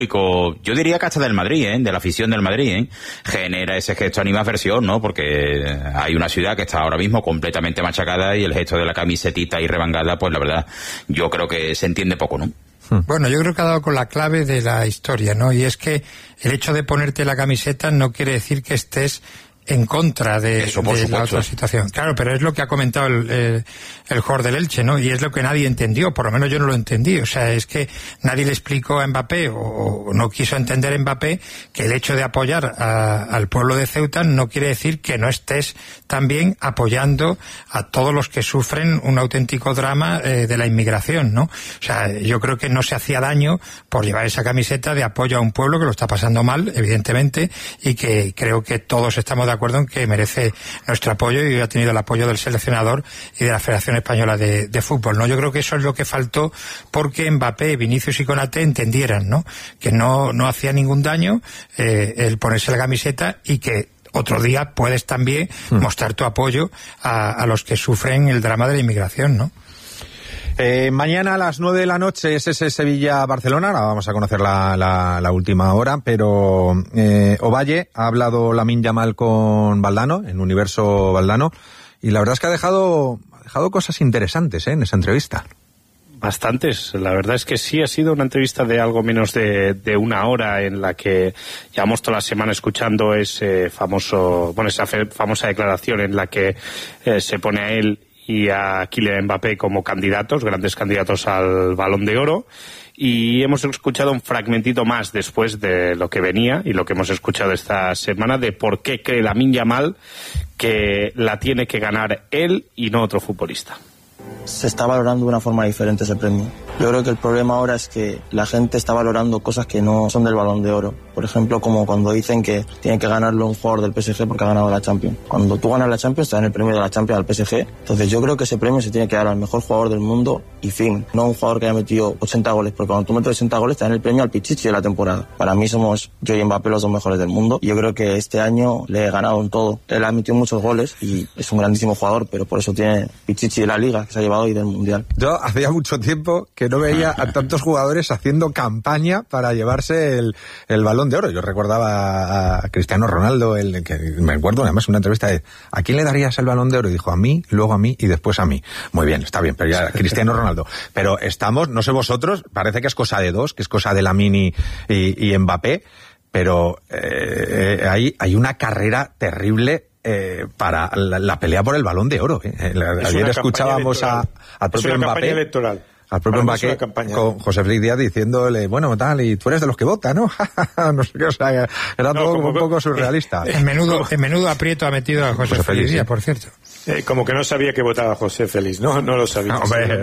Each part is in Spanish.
yo diría que hasta del Madrid, de la afición del Madrid, genera ese gesto animadversión, ¿no? Porque hay una ciudad que está ahora mismo completamente machacada y el gesto de la camisetita y remangada, pues la verdad, yo creo que se entiende poco, ¿no? Bueno, yo creo que ha dado con la clave de la historia, ¿no? Y es que el hecho de ponerte la camiseta no quiere decir que estés en contra de la otra situación. Claro, pero es lo que ha comentado el jugador del Elche, ¿no? Y es lo que nadie entendió, por lo menos yo no lo entendí. O sea, es que nadie le explicó a Mbappé, o no quiso entender Mbappé, que el hecho de apoyar al pueblo de Ceuta no quiere decir que no estés también apoyando a todos los que sufren un auténtico drama de la inmigración, ¿no? O sea, yo creo que no se hacía daño por llevar esa camiseta de apoyo a un pueblo que lo está pasando mal, evidentemente, y que creo que todos estamos de acuerdo en que merece nuestro apoyo y ha tenido el apoyo del seleccionador y de la Federación Española de Fútbol, ¿no? Yo creo que eso es lo que faltó porque Mbappé, Vinicius y Konaté entendieran, ¿no? Que no hacía ningún daño el ponerse la camiseta y que otro día puedes también mostrar tu apoyo a los que sufren el drama de la inmigración, ¿no? Mañana a las 9 de la noche es ese Sevilla-Barcelona. Ahora vamos a conocer la última hora, pero Ovalle ha hablado Lamine Yamal con Valdano, en Universo Valdano, y la verdad es que ha dejado cosas interesantes en esa entrevista. Bastantes, la verdad es que sí ha sido una entrevista de algo menos de una hora en la que llevamos toda la semana escuchando esa famosa declaración en la que se pone a él y a Kylian Mbappé como candidatos, grandes candidatos al Balón de Oro, y hemos escuchado un fragmentito más después de lo que venía y lo que hemos escuchado esta semana de por qué cree Lamine Yamal que la tiene que ganar él y no otro futbolista. Se está valorando de una forma diferente ese premio. Yo creo que el problema ahora es que la gente está valorando cosas que no son del Balón de Oro. Por ejemplo, como cuando dicen que tiene que ganarlo un jugador del PSG porque ha ganado la Champions. Cuando tú ganas la Champions, te dan el premio de la Champions al PSG. Entonces yo creo que ese premio se tiene que dar al mejor jugador del mundo y fin. No un jugador que haya metido 80 goles, porque cuando tú metes 80 goles te dan el premio al Pichichi de la temporada. Para mí somos yo y Mbappé los dos mejores del mundo. Y yo creo que este año le he ganado en todo. Él ha metido muchos goles y es un grandísimo jugador, pero por eso tiene Pichichi de la Liga que se ha llevado y del Mundial. Yo hacía mucho tiempo que no veía a tantos jugadores haciendo campaña para llevarse el Balón de Oro. Yo recordaba a Cristiano Ronaldo, que me acuerdo además una entrevista de ¿a quién le darías el Balón de Oro? Y dijo a mí, luego a mí y después a mí. Muy bien, está bien, pero ya Cristiano Ronaldo. Pero estamos, no sé vosotros, parece que es cosa de dos, que es cosa de Lamine y Mbappé, pero hay una carrera terrible para la pelea por el Balón de Oro. Ayer escuchábamos al propio Mbappé electoral. Al propio Mbappé con José Félix Díaz diciéndole, bueno, tal, y tú eres de los que vota, ¿no? No sé qué, o sea, era todo como un poco surrealista. En menudo aprieto ha metido a José Félix Díaz, por cierto. Como que no sabía que votaba José Félix, ¿no? No lo sabía.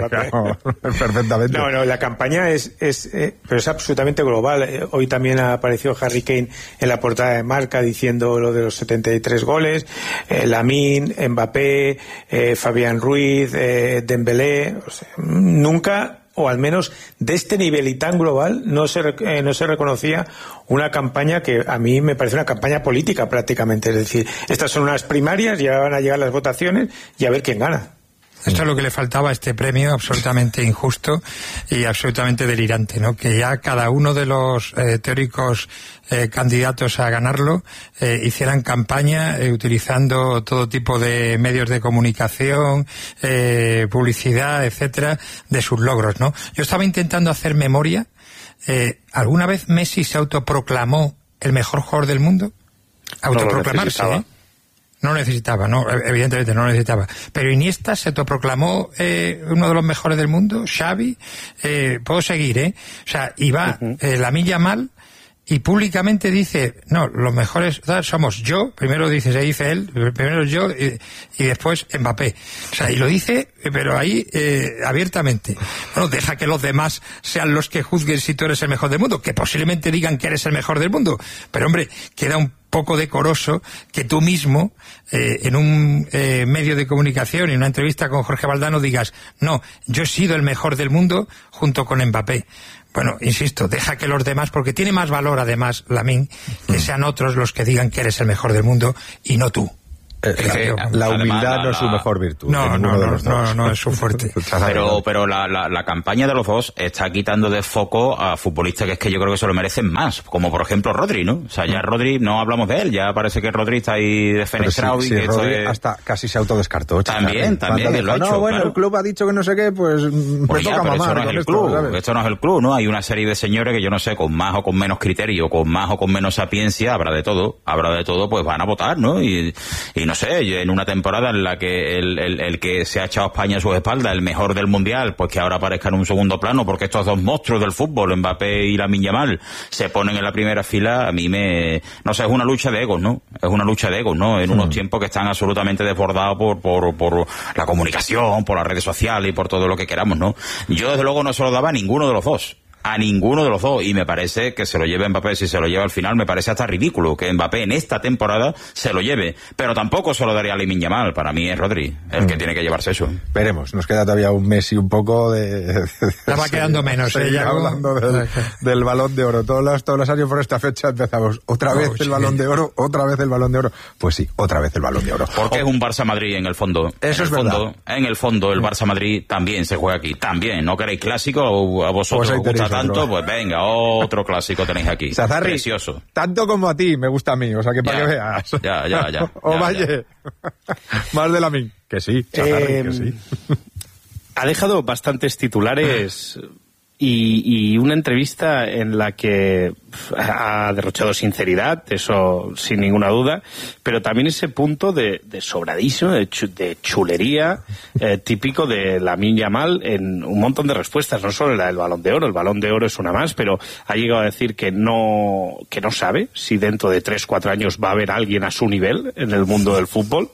Perfectamente. No, la campaña pero es absolutamente global. Hoy también apareció Harry Kane en la portada de Marca diciendo lo de los 73 goles. Lamine, Mbappé, Fabián Ruiz, Dembélé. O sea, nunca, o al menos de este nivel y tan global, no se reconocía una campaña que a mí me parece una campaña política prácticamente. Es decir, estas son unas primarias, ya van a llegar las votaciones y a ver quién gana. Esto es lo que le faltaba a este premio, absolutamente injusto y absolutamente delirante, ¿no? Que ya cada uno de los teóricos candidatos a ganarlo hicieran campaña utilizando todo tipo de medios de comunicación, publicidad, etcétera, de sus logros, ¿no? Yo estaba intentando hacer memoria. ¿Alguna vez Messi se autoproclamó el mejor jugador del mundo? Autoproclamarse, ¿eh? No necesitaba, no, evidentemente no necesitaba. Pero Iniesta se autoproclamó uno de los mejores del mundo, Xavi, puedo seguir, O sea, y va Lamine Yamal y públicamente dice, no, los mejores somos yo, primero dice él, primero yo y después Mbappé. O sea, y lo dice, pero ahí abiertamente. Bueno, deja que los demás sean los que juzguen si tú eres el mejor del mundo, que posiblemente digan que eres el mejor del mundo. Pero hombre, queda un poco decoroso que tú mismo en un medio de comunicación, en una entrevista con Jorge Valdano, digas, no, yo he sido el mejor del mundo junto con Mbappé. Bueno, insisto, deja que los demás, porque tiene más valor además, Lamine, que sean otros los que digan que eres el mejor del mundo y no tú. La humildad no es su mejor virtud. No es su fuerte. Pero la campaña de los dos está quitando de foco a futbolistas que es que yo creo que se lo merecen más, como por ejemplo Rodri, ¿no? O sea, ya Rodri, no hablamos de él, ya parece que Rodri está ahí defenestrado y que Rodri hasta casi se autodescartó. También lo ha hecho. No, bueno, claro. El club ha dicho que no sé qué, pues me toca mamar. Esto no es el club, esto no es el club, ¿no? Hay una serie de señores que yo no sé, con más o con menos criterio, con más o con menos sapiencia, habrá de todo, pues van a votar, ¿no? Y no sé, en una temporada en la que el que se ha echado a España a sus espaldas, el mejor del mundial, pues que ahora aparezca en un segundo plano, porque estos dos monstruos del fútbol, Mbappé y Lamine Yamal, se ponen en la primera fila, a mí no sé, es una lucha de egos, ¿no? Es una lucha de egos, ¿no? En unos tiempos que están absolutamente desbordados por la comunicación, por las redes sociales y por todo lo que queramos, ¿no? Yo desde luego no se lo daba a ninguno de los dos. Y me parece que se lo lleve Mbappé. Si se lo lleva al final, me parece hasta ridículo que Mbappé en esta temporada se lo lleve, pero tampoco se lo daría a Lamine Yamal. Para mí es Rodri el que tiene que llevarse eso. Veremos, nos queda todavía un mes y un poco de va quedando menos, ya hablando del Balón de Oro. Todos los años por esta fecha empezamos otra vez el Balón de Oro, otra vez el Balón de Oro. Pues sí, otra vez el Balón de Oro. Porque es un Barça-Madrid en el fondo. Eso es verdad. En el fondo el Barça-Madrid también se juega aquí, también. ¿No queréis clásico? ¿O a vosotros os gusta tanto? Pues venga, otro clásico tenéis aquí. Sazarri, precioso. Tanto como a ti me gusta a mí, o sea que para que veas. Ya. Valle. Más de Lamine. Que sí, Sazarri, que sí. Ha dejado bastantes titulares y una entrevista en la que ha derrochado sinceridad, eso sin ninguna duda, pero también ese punto de sobradísimo, de chulería, típico de Lamine Yamal en un montón de respuestas, no solo la del Balón de Oro. El Balón de Oro es una más, pero ha llegado a decir que no sabe si dentro de 3-4 años va a haber alguien a su nivel en el mundo del fútbol,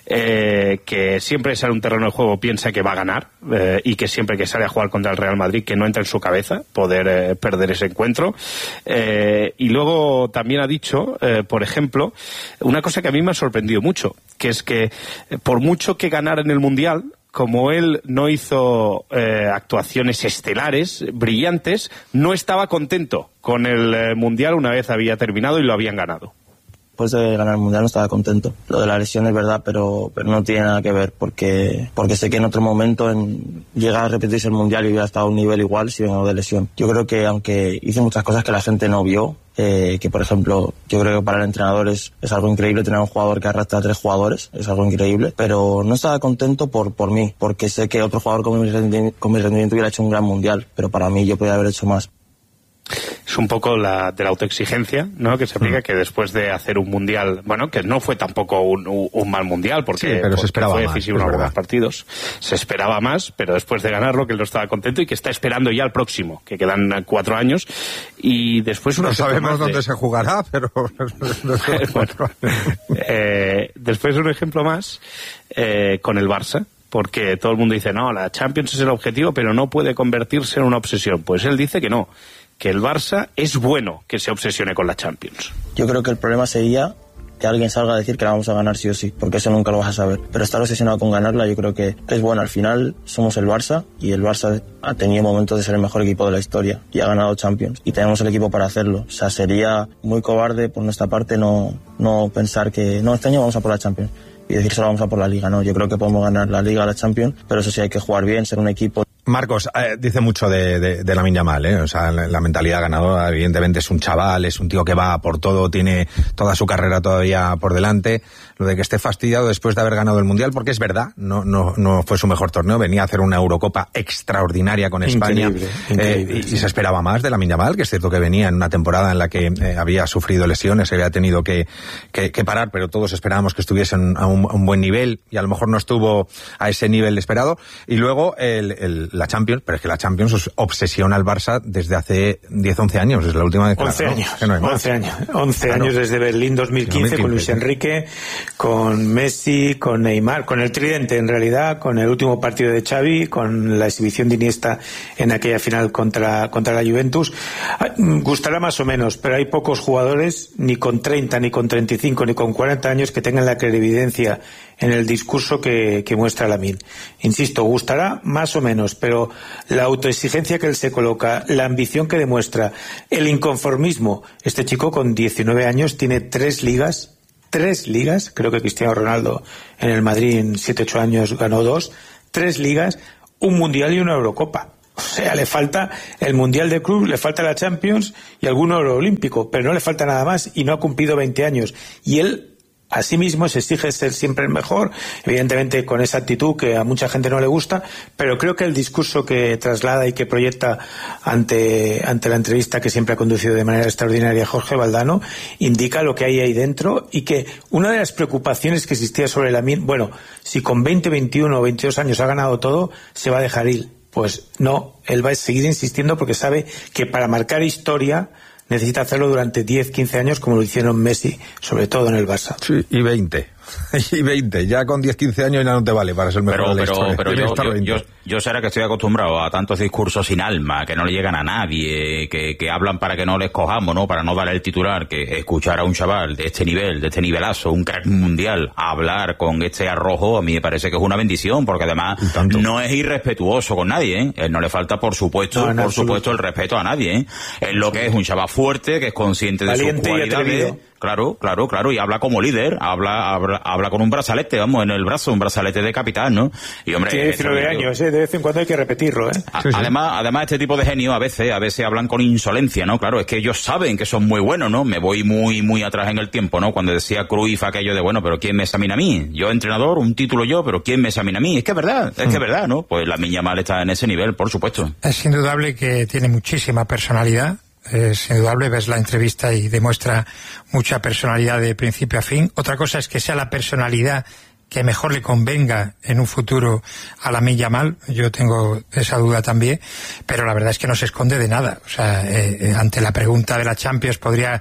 que siempre que sale un terreno de juego piensa que va a ganar, y que siempre que sale a jugar contra el Real Madrid que no entra en su cabeza poder perder ese encuentro. Y luego también ha dicho, por ejemplo, una cosa que a mí me ha sorprendido mucho, que es que por mucho que ganara en el Mundial, como él no hizo actuaciones estelares, brillantes, no estaba contento con el Mundial una vez había terminado y lo habían ganado. Después de ganar el Mundial no estaba contento. Lo de la lesión es verdad, pero no tiene nada que ver, porque sé que en otro momento llega a repetirse el Mundial y hubiera estado a un nivel igual si vengo de lesión. Yo creo que aunque hice muchas cosas que la gente no vio, que por ejemplo, yo creo que para el entrenador es algo increíble tener un jugador que arrastra a 3 jugadores, es algo increíble, pero no estaba contento por mí, porque sé que otro jugador con mi rendimiento hubiera hecho un gran Mundial, pero para mí yo podía haber hecho más. Es un poco de la autoexigencia, ¿no? Que se aplica, que después de hacer un mundial, bueno, que no fue tampoco un mal mundial, porque, sí, pero se esperaba fue más, decisivo en algunos partidos. Se esperaba más, pero después de ganarlo, que él no estaba contento y que está esperando ya el próximo, que quedan 4 años. Y después no sabemos dónde se jugará, pero bueno, después un ejemplo más con el Barça. Porque todo el mundo dice, no, la Champions es el objetivo, pero no puede convertirse en una obsesión. Pues él dice que no, que el Barça es bueno que se obsesione con la Champions. Yo creo que el problema sería que alguien salga a decir que la vamos a ganar sí o sí, porque eso nunca lo vas a saber. Pero estar obsesionado con ganarla yo creo que es bueno. Al final somos el Barça y el Barça ha tenido momentos de ser el mejor equipo de la historia y ha ganado Champions y tenemos el equipo para hacerlo. O sea, sería muy cobarde por nuestra parte no pensar que no, este año vamos a por la Champions y decir solo vamos a por la Liga. No, yo creo que podemos ganar la Liga, la Champions, pero eso sí, hay que jugar bien, ser un equipo. Marcos, dice mucho de Lamine Yamal, ¿eh? O sea, la mentalidad ganadora, evidentemente es un chaval, es un tío que va por todo, tiene toda su carrera todavía por delante. Lo de que esté fastidiado después de haber ganado el Mundial, porque es verdad, no fue su mejor torneo, venía a hacer una Eurocopa extraordinaria con España. Increíble. Y se esperaba más de Lamine Yamal, que es cierto que venía en una temporada en la que había sufrido lesiones, había tenido que parar, pero todos esperábamos que estuviesen a un buen nivel y a lo mejor no estuvo a ese nivel esperado. Y luego la Champions, pero es que la Champions obsesiona al Barça desde hace 10-11 años, es la última vez que 11 años, que no hay más. 11 años desde Berlín 2015 con Luis Enrique, con Messi, con Neymar, con el tridente en realidad, con el último partido de Xavi, con la exhibición de Iniesta en aquella final contra la Juventus. Gustará más o menos, pero hay pocos jugadores, ni con 30, ni con 35, ni con 40 años que tengan la clarividencia en el discurso que muestra Lamine. Insisto, gustará más o menos, pero la autoexigencia que él se coloca, la ambición que demuestra, el inconformismo. Este chico con 19 años tiene 3 ligas 3 ligas, creo que Cristiano Ronaldo en el Madrid en 7-8 años ganó 2, 3 ligas, un Mundial y una Eurocopa. O sea, le falta el Mundial de Club, le falta la Champions y algún oro olímpico, pero no le falta nada más y no ha cumplido 20 años. Y él, asimismo, se exige ser siempre el mejor, evidentemente con esa actitud que a mucha gente no le gusta, pero creo que el discurso que traslada y que proyecta ante la entrevista que siempre ha conducido de manera extraordinaria Jorge Valdano, indica lo que hay ahí dentro y que una de las preocupaciones que existía sobre Lamine, bueno, si con 20, 21 o 22 años ha ganado todo, se va a dejar ir. Pues no, él va a seguir insistiendo porque sabe que para marcar historia necesita hacerlo durante 10, 15 años como lo hicieron Messi, sobre todo en el Barça. Sí, y 20. Y 20. Ya con 10, 15 años ya no te vale para ser mejor de la historia. Pero yo será que estoy acostumbrado a tantos discursos sin alma, que no le llegan a nadie, que hablan para que no les cojamos, ¿no? Para no dar el titular, que escuchar a un chaval de este nivel, de este nivelazo, un crack mundial, hablar con este arrojo, a mí me parece que es una bendición, porque además no es irrespetuoso con nadie, ¿eh? Él no le falta, por supuesto, el respeto a nadie, ¿eh? Es lo que es un chaval fuerte, que es consciente de sus cualidades. Claro, y habla como líder, habla con un brazalete, vamos, en el brazo, un brazalete de capitán, ¿no? Y hombre, tiene 19 años, de vez en cuando hay que repetirlo, Sí. Además este tipo de genios a veces hablan con insolencia, ¿no? Claro, es que ellos saben que son muy buenos, ¿no? Me voy muy atrás en el tiempo, ¿no? Cuando decía Cruyff aquello de, bueno, pero ¿quién me examina a mí? Yo entrenador, un título yo, pero ¿quién me examina a mí? Es que es verdad, ¿no? Pues Lamine Yamal está en ese nivel, por supuesto. Es indudable que tiene muchísima personalidad. Es indudable, ves la entrevista y demuestra mucha personalidad de principio a fin. Otra cosa es que sea la personalidad que mejor le convenga en un futuro a Lamine Yamal. Yo tengo esa duda también, pero la verdad es que no se esconde de nada. O sea, ante la pregunta de la Champions podría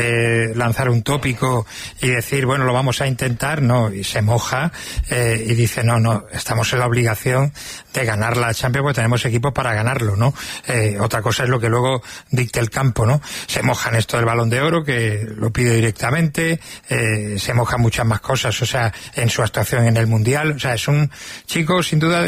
lanzar un tópico y decir, bueno, lo vamos a intentar, no, y se moja y dice, no, estamos en la obligación de ganar la Champions porque tenemos equipo para ganarlo, ¿no? Otra cosa es lo que luego dicte el campo, ¿no? Se moja en esto del Balón de Oro, que lo pide directamente, se mojan muchas más cosas, o sea, en su actuación en el Mundial. O sea, es un chico sin duda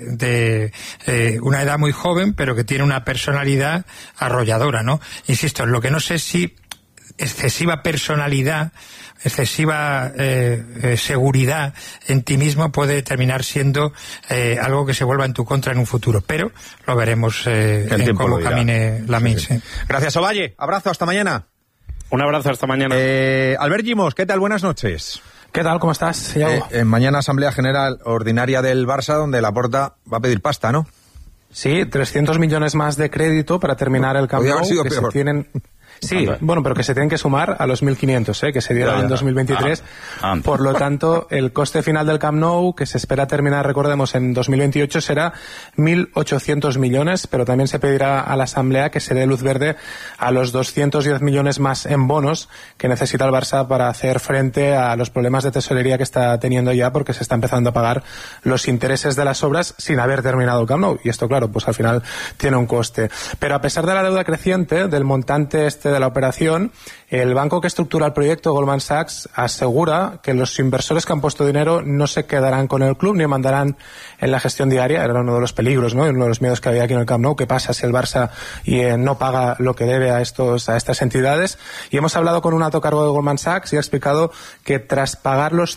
de una edad muy joven, pero que tiene una personalidad arrolladora, ¿no? Insisto, en lo que no sé si excesiva personalidad, excesiva seguridad en ti mismo puede terminar siendo algo que se vuelva en tu contra en un futuro, pero lo veremos en cómo camine Lamine. Sí. Gracias, Ovalle. Abrazo, hasta mañana. Un abrazo, hasta mañana. Albert Gimos, ¿qué tal? Buenas noches. ¿Qué tal? ¿Cómo estás? Mañana Asamblea General Ordinaria del Barça, donde Laporta va a pedir pasta, ¿no? Sí, 300 millones más de crédito para terminar el Camp Nou, que se tienen... Sí, bueno, pero que se tienen que sumar a los 1.500, que se dieron en 2023. Por lo tanto, el coste final del Camp Nou, que se espera terminar, recordemos, en 2028, será 1.800 millones, pero también se pedirá a la Asamblea que se dé luz verde a los 210 millones más en bonos que necesita el Barça para hacer frente a los problemas de tesorería que está teniendo ya, porque se está empezando a pagar los intereses de las obras sin haber terminado el Camp Nou. Y esto, claro, pues al final tiene un coste. Pero a pesar de la deuda creciente, del montante de la operación, el banco que estructura el proyecto, Goldman Sachs, asegura que los inversores que han puesto dinero no se quedarán con el club ni mandarán en la gestión diaria. Era uno de los peligros, ¿no? Uno de los miedos que había aquí en el Camp Nou. ¿Qué pasa si el Barça no paga lo que debe a estas entidades? Y hemos hablado con un alto cargo de Goldman Sachs y ha explicado que tras pagar los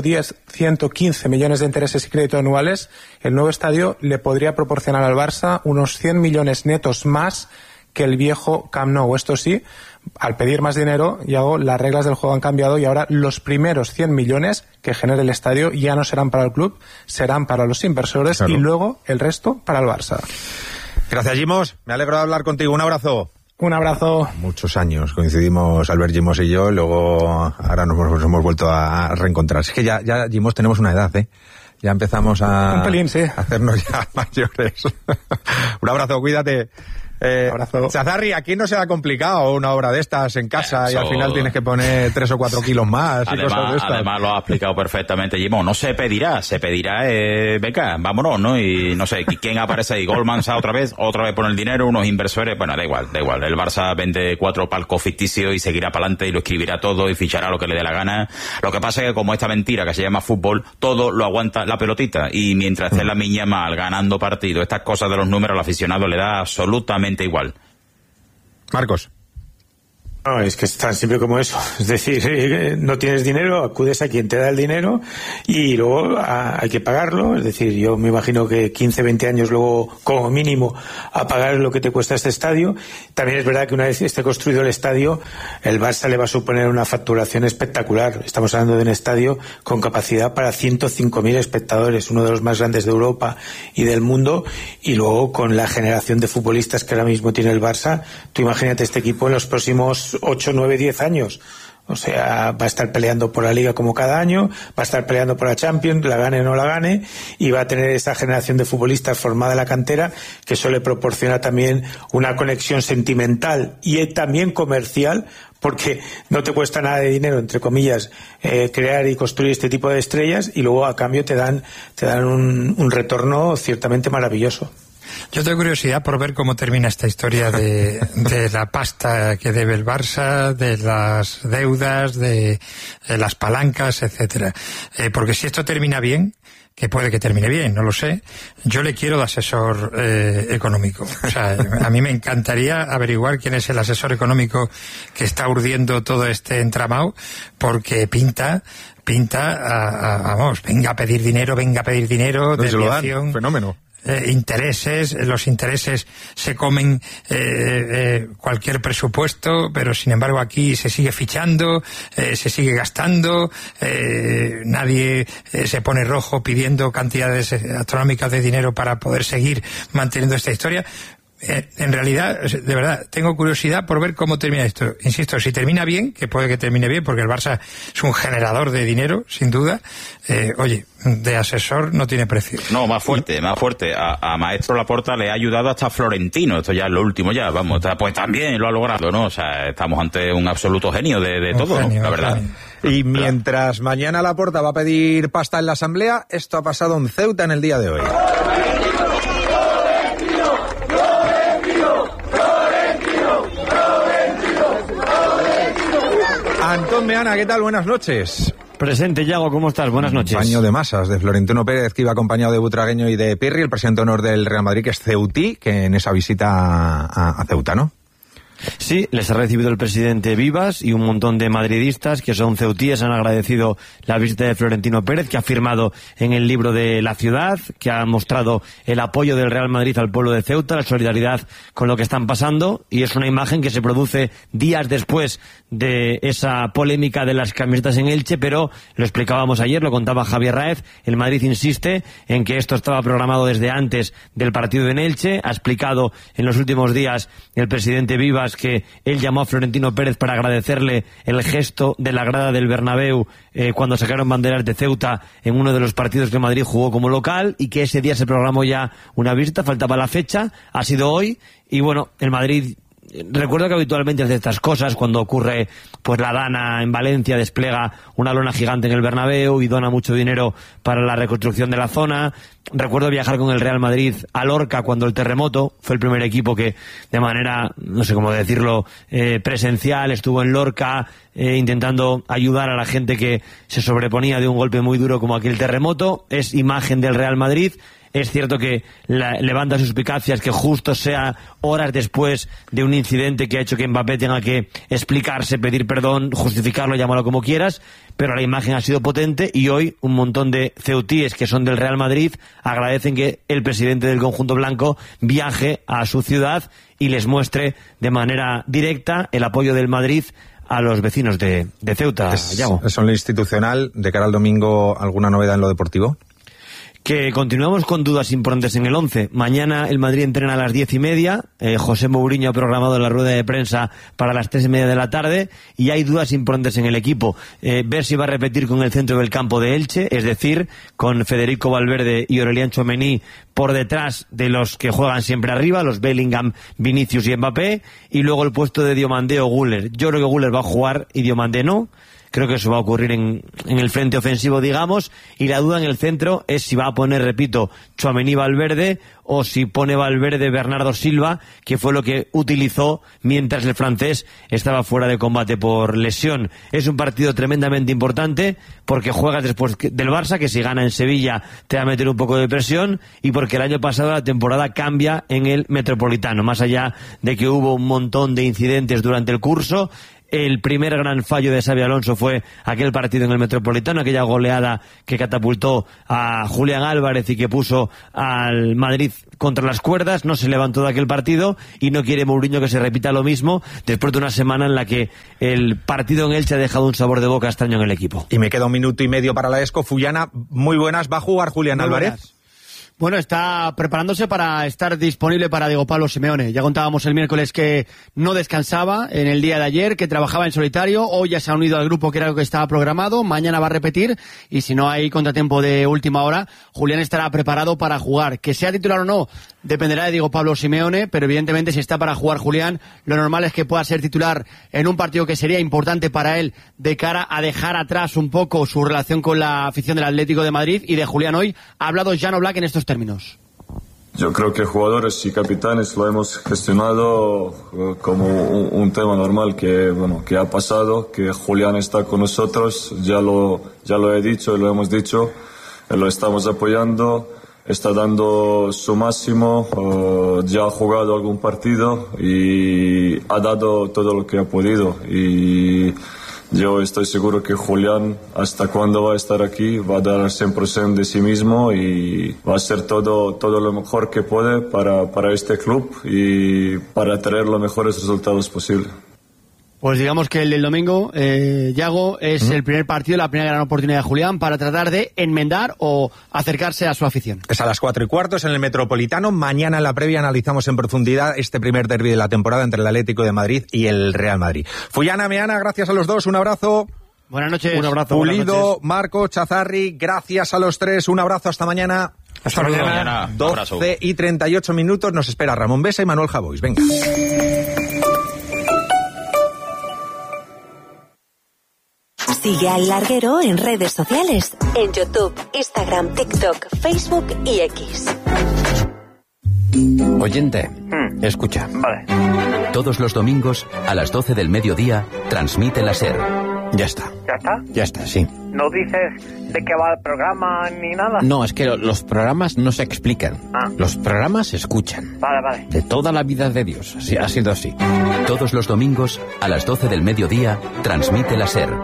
115 millones de intereses y crédito anuales, el nuevo estadio le podría proporcionar al Barça unos 100 millones netos más que el viejo Camp Nou. Esto sí, al pedir más dinero, Yago, las reglas del juego han cambiado y ahora los primeros 100 millones que genere el estadio ya no serán para el club, serán para los inversores, claro, y luego el resto para el Barça. Gracias, Gimos. Me alegro de hablar contigo. Un abrazo. Un abrazo. Muchos años coincidimos Albert Gimos y yo, luego ahora nos hemos vuelto a reencontrar. Es que ya Gimos tenemos una edad, Ya empezamos a hacernos ya mayores. Un abrazo, cuídate. Abrazo. Chazarri, aquí no será complicado una obra de estas en casa y al final tienes que poner 3 o 4 kilos más y cosas de estas. Además lo ha explicado perfectamente Jimón. No se pedirá, venga, vámonos, ¿no? Y no sé, ¿quién aparece ahí? Goldman Sachs otra vez pone el dinero, unos inversores, bueno, da igual. El Barça vende 4 palcos ficticios y seguirá para adelante y lo escribirá todo y fichará lo que le dé la gana. Lo que pasa es que como esta mentira que se llama fútbol, todo lo aguanta la pelotita y mientras esté la Lamine Yamal ganando partido, estas cosas de los números al aficionado le da absolutamente igual. Marcos. No, es que es tan simple como eso. Es decir, no tienes dinero, acudes a quien te da el dinero y luego hay que pagarlo. Es decir, yo me imagino que 15, 20 años luego, como mínimo, a pagar lo que te cuesta este estadio. También es verdad que una vez esté construido el estadio, el Barça le va a suponer una facturación espectacular. Estamos hablando de un estadio con capacidad para 105.000 espectadores, uno de los más grandes de Europa y del mundo. Y luego, con la generación de futbolistas que ahora mismo tiene el Barça, tú imagínate este equipo en los próximos 8, 9, 10 años. O sea, va a estar peleando por la Liga como cada año, va a estar peleando por la Champions, la gane o no la gane, y va a tener esa generación de futbolistas formada en la cantera, que eso le proporciona también una conexión sentimental y también comercial, porque no te cuesta nada de dinero, entre comillas, crear y construir este tipo de estrellas, y luego a cambio te dan un retorno ciertamente maravilloso. Yo tengo curiosidad por ver cómo termina esta historia de la pasta que debe el Barça, de las deudas, de las palancas, etcétera. Porque si esto termina bien, que puede que termine bien, no lo sé, yo le quiero de asesor económico. O sea, a mí me encantaría averiguar quién es el asesor económico que está urdiendo todo este entramado, porque pinta vamos, venga a pedir dinero, desviación, fenómeno. Los intereses se comen cualquier presupuesto, pero sin embargo aquí se sigue fichando, se sigue gastando, nadie se pone rojo pidiendo cantidades astronómicas de dinero para poder seguir manteniendo esta historia. En realidad, de verdad, tengo curiosidad por ver cómo termina esto. Insisto, si termina bien, que puede que termine bien, porque el Barça es un generador de dinero, sin duda, oye, de asesor no tiene precio. No, más fuerte. A Maestro Laporta le ha ayudado hasta Florentino, esto ya es lo último ya, vamos, pues también lo ha logrado, ¿no? O sea, estamos ante un absoluto genio de todo, genio, ¿no? La verdad. Y mientras mañana Laporta va a pedir pasta en la Asamblea, esto ha pasado en Ceuta en el día de hoy. Antón Meana, ¿qué tal? Buenas noches. Presente, Yago, ¿cómo estás? Buenas noches. Baño de masas de Florentino Pérez, que iba acompañado de Butragueño y de Pirri, el presidente de honor del Real Madrid, que es ceutí, que en esa visita a Ceuta, ¿no? Sí, les ha recibido el presidente Vivas y un montón de madridistas que son ceutíes. Han agradecido la visita de Florentino Pérez, que ha firmado en el libro de la ciudad, que ha mostrado el apoyo del Real Madrid al pueblo de Ceuta, la solidaridad con lo que están pasando, y es una imagen que se produce días después de esa polémica de las camisetas en Elche, pero lo explicábamos ayer, lo contaba Javier Raez, el Madrid insiste en que esto estaba programado desde antes del partido en Elche. Ha explicado en los últimos días el presidente Vivas que él llamó a Florentino Pérez para agradecerle el gesto de la grada del Bernabéu cuando sacaron banderas de Ceuta en uno de los partidos que Madrid jugó como local, y que ese día se programó ya una visita, faltaba la fecha, ha sido hoy, y bueno, el Madrid... Recuerdo que habitualmente hace estas cosas cuando ocurre, pues la Dana en Valencia despliega una lona gigante en el Bernabéu y dona mucho dinero para la reconstrucción de la zona. Recuerdo viajar con el Real Madrid a Lorca cuando el terremoto, fue el primer equipo que de manera, no sé cómo decirlo, presencial estuvo en Lorca intentando ayudar a la gente que se sobreponía de un golpe muy duro como aquel terremoto. Es imagen del Real Madrid. Es cierto que levanta suspicacias que justo sea horas después de un incidente que ha hecho que Mbappé tenga que explicarse, pedir perdón, justificarlo, llámalo como quieras, pero la imagen ha sido potente, y hoy un montón de ceutíes que son del Real Madrid agradecen que el presidente del conjunto blanco viaje a su ciudad y les muestre de manera directa el apoyo del Madrid a los vecinos de Ceuta. Eso en lo institucional. De cara al domingo, ¿alguna novedad en lo deportivo? Que continuamos con dudas importantes en el 11. Mañana el Madrid entrena a las 10:30. José Mourinho ha programado la rueda de prensa para las 3:30 de la tarde, y hay dudas importantes en el equipo. Ver si va a repetir con el centro del campo de Elche, es decir, con Federico Valverde y Aurélien Tchouaméni por detrás de los que juegan siempre arriba, los Bellingham, Vinicius y Mbappé, y luego el puesto de Diomandé o Güler. Yo creo que Güler va a jugar y Diomandé no. Creo que eso va a ocurrir en el frente ofensivo, digamos, y la duda en el centro es si va a poner, repito, Tchouaméni Valverde o si pone Valverde Bernardo Silva, que fue lo que utilizó mientras el francés estaba fuera de combate por lesión. Es un partido tremendamente importante porque juegas después del Barça, que si gana en Sevilla te va a meter un poco de presión, y porque el año pasado la temporada cambia en el Metropolitano, más allá de que hubo un montón de incidentes durante el curso. El primer gran fallo de Xabi Alonso fue aquel partido en el Metropolitano, aquella goleada que catapultó a Julián Álvarez y que puso al Madrid contra las cuerdas. No se levantó de aquel partido y no quiere Mourinho que se repita lo mismo después de una semana en la que el partido en Elche ha dejado un sabor de boca extraño en el equipo. Y me queda 1 minuto y medio para la ESCO. Fullana, muy buenas. ¿Va a jugar Julián Álvarez? Bueno, está preparándose para estar disponible para Diego Pablo Simeone. Ya contábamos el miércoles que no descansaba en el día de ayer, que trabajaba en solitario. Hoy ya se ha unido al grupo, que era lo que estaba programado. Mañana va a repetir, y si no hay contratiempo de última hora, Julián estará preparado para jugar. Que sea titular o no, dependerá de Diego Pablo Simeone, pero evidentemente si está para jugar Julián, lo normal es que pueda ser titular en un partido que sería importante para él de cara a dejar atrás un poco su relación con la afición del Atlético de Madrid. Y de Julián hoy ha hablado Jan Oblak en estos términos. Yo creo que jugadores y capitanes lo hemos gestionado como un tema normal que ha pasado, que Julián está con nosotros, ya lo he dicho y lo hemos dicho, lo estamos apoyando, está dando su máximo, ya ha jugado algún partido y ha dado todo lo que ha podido, y yo estoy seguro que Julián, hasta cuando va a estar aquí, va a dar 100% de sí mismo y va a hacer todo lo mejor que puede para este club y para traer los mejores resultados posibles. Pues digamos que el del domingo, Yago, es el primer partido, la primera gran oportunidad de Julián para tratar de enmendar o acercarse a su afición. Es a las 4:15 en el Metropolitano. Mañana en la previa analizamos en profundidad este primer derbi de la temporada entre el Atlético de Madrid y el Real Madrid. Fullana, Meana, gracias a los dos, un abrazo. Buenas noches. Un abrazo. Pulido, Marco, Chazarri, gracias a los tres, un abrazo, hasta mañana. Hasta mañana. 12:38, nos espera Ramón Besa y Manuel Javois. Venga. Sigue al Larguero en redes sociales, en YouTube, Instagram, TikTok, Facebook y X. Oyente, escucha. Vale. Todos los domingos, a las 12 del mediodía, transmite la SER. Ya está. ¿Ya está? Ya está, sí. ¿No dices de qué va el programa ni nada? No, es que los programas no se explican. Los programas se escuchan. Vale. De toda la vida de Dios. Así, ha sido así. Todos los domingos, a las 12 del mediodía, transmite la SER.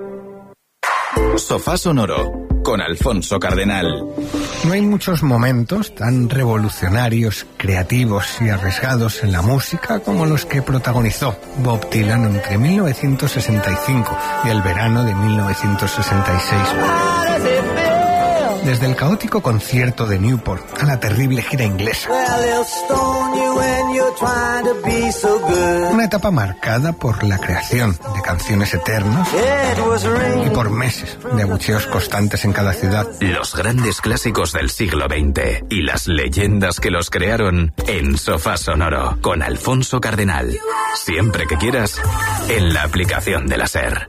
Sofá Sonoro, con Alfonso Cardenal. No hay muchos momentos tan revolucionarios, creativos y arriesgados en la música como los que protagonizó Bob Dylan entre 1965 y el verano de 1966. Desde el caótico concierto de Newport a la terrible gira inglesa. Una etapa marcada por la creación de canciones eternas y por meses de abucheos constantes en cada ciudad. Los grandes clásicos del siglo XX y las leyendas que los crearon en Sofá Sonoro con Alfonso Cardenal. Siempre que quieras, en la aplicación de la SER.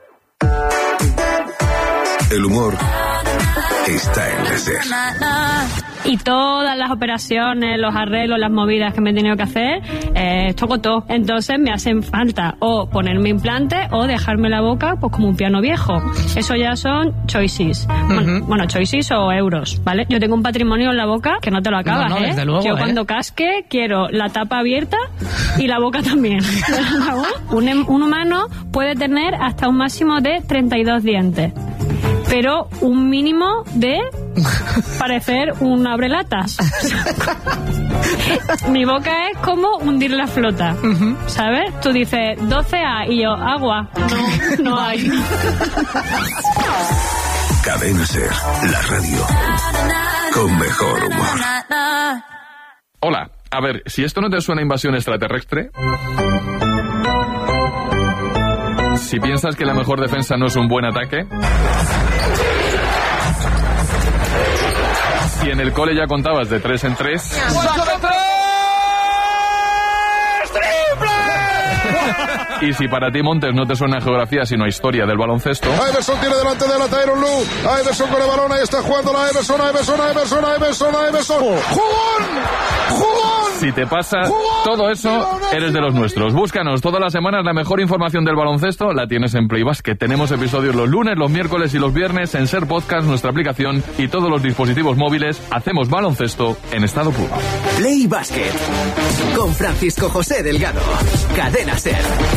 El humor está en la SER. Y todas las operaciones, los arreglos, las movidas que me he tenido que hacer, toco todo. Entonces me hacen falta o ponerme implante o dejarme la boca pues como un piano viejo. Eso ya son choices. Bueno, choices o euros, ¿vale? Yo tengo un patrimonio en la boca que no te lo acabas, ¿eh? Desde luego, yo cuando casque quiero la tapa abierta y la boca también. Un humano puede tener hasta un máximo de 32 dientes. Pero un mínimo de parecer un abrelatas. Mi boca es como hundir la flota, ¿sabes? Tú dices 12A y yo, agua. No hay. Cadena SER, la radio con mejor humor. Hola, a ver, si esto no te suena a invasión extraterrestre... Si piensas que la mejor defensa no es un buen ataque... Si en el cole ya contabas de 3 en 3... ¡Saca 3! ¡Triple! Y si para ti, Montes, no te suena geografía sino historia del baloncesto... Iverson tiene delante de la Tyronn Lue. Iverson con el balón, ahí está jugando la Iverson. ¡Jugón! Si te pasa todo eso, eres de los nuestros. Búscanos todas las semanas, la mejor información del baloncesto la tienes en Play Basket. Tenemos episodios los lunes, los miércoles y los viernes en Ser Podcast, nuestra aplicación y todos los dispositivos móviles. Hacemos baloncesto en estado puro. Play Basket con Francisco José Delgado. Cadena Ser.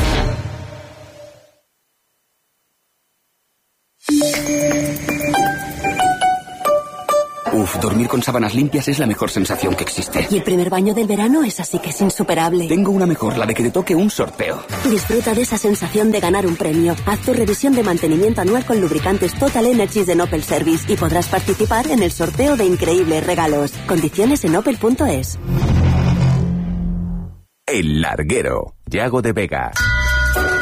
Uf, dormir con sábanas limpias es la mejor sensación que existe. Y el primer baño del verano es así que es insuperable. Tengo una mejor, la de que te toque un sorteo. Disfruta de esa sensación de ganar un premio. Haz tu revisión de mantenimiento anual con lubricantes Total Energies de Opel Service y podrás participar en el sorteo de increíbles regalos. Condiciones en opel.es. El Larguero, Yago de Vega.